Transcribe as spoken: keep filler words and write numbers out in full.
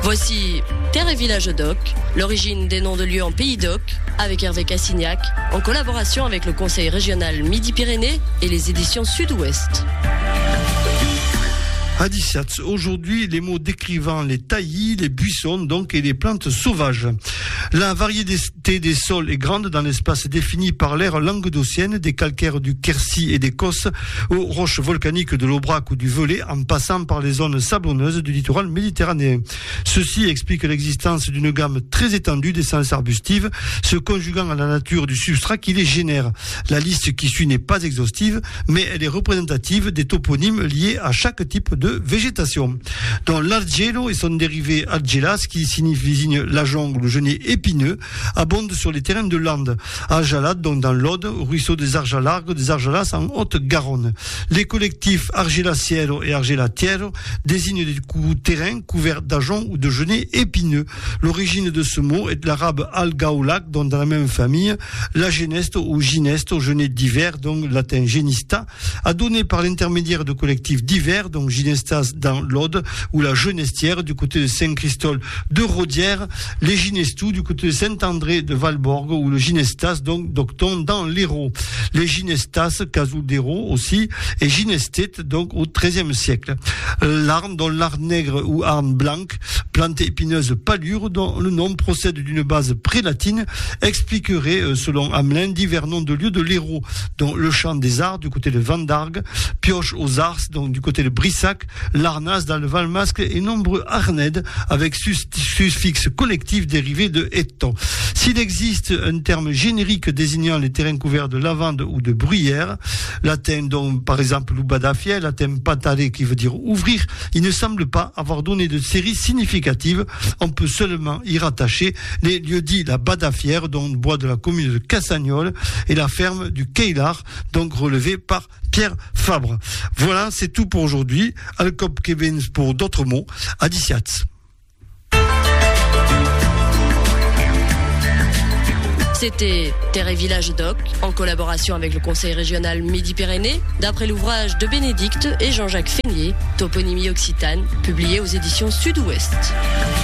Voici Terre et Village Doc, l'origine des noms de lieux en Pays d'Oc, avec Hervé Cassignac, en collaboration avec le Conseil régional Midi-Pyrénées et les éditions Sud-Ouest. Adiciats, aujourd'hui les mots décrivant les taillis, les buissons donc et les plantes sauvages. La variété des sols est grande dans l'espace défini par l'ère languedocienne, des calcaires du Quercy et des Cosses aux roches volcaniques de l'Aubrac ou du Velay, en passant par les zones sablonneuses du littoral méditerranéen. Ceci explique l'existence d'une gamme très étendue d'essences arbustives, se conjuguant à la nature du substrat qui les génère. La liste qui suit n'est pas exhaustive, mais elle est représentative des toponymes liés à chaque type de végétation. Dans l'argelo et son dérivé argelas, qui signifie désigne la jungle, le genêt épineux, abonde sur les terrains de Landes. Arjalade, donc dans l'Aude, ruisseau des Arjalargues, des Arjalas en Haute-Garonne. Les collectifs argelasiero et argelatiero désignent des terrains couverts d'ajoncs ou de genêts épineux. L'origine de ce mot est de l'arabe al-gaoulak, dont dans la même famille, la geneste ou gineste, au genêt divers, donc latin genista, a donné par l'intermédiaire de collectifs divers, donc gineste dans l'Aude, ou la genestière du côté de Saint-Christol de Rodière, les ginestou du côté de Saint-André de Valborg, ou le ginestas donc d'Octon dans l'Hérault. Les ginestas, casou d'Hérault aussi, et ginestet donc au treizième siècle. L'arne, dont l'arne nègre ou arne blanche, plante épineuse palure, dont le nom procède d'une base prélatine, expliquerait, selon Hamelin, divers noms de lieux de l'Hérault, dont le champ des Arts du côté de Vendargue, Pioche aux Ars, donc du côté de Brissac, l'Arnas dans le Valmasque et nombreux Arnèdes avec suffixe collectif dérivé de étang. S'il existe un terme générique désignant les terrains couverts de lavande ou de bruyère, latin donc par exemple l'ubadafiel, latin patare qui veut dire ouvrir, il ne semble pas avoir donné de série significative. On peut seulement y rattacher les lieux dits la Badafière, dont bois de la commune de Cassagnol, et la ferme du Keilar, donc relevée par Pierre Fabre. Voilà, c'est tout pour aujourd'hui. Alcop Kevin pour d'autres mots. Adiciats. C'était Terre et Village Doc, en collaboration avec le Conseil régional Midi-Pyrénées, d'après l'ouvrage de Bénédicte et Jean-Jacques Feignier, Toponymie occitane, publié aux éditions Sud-Ouest.